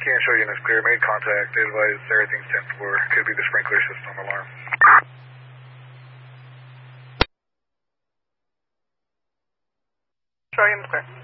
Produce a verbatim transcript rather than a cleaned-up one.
can't show you in this clear. Made contact. Advise everything's ten four. Could be the sprinkler system alarm. Show you in the clear.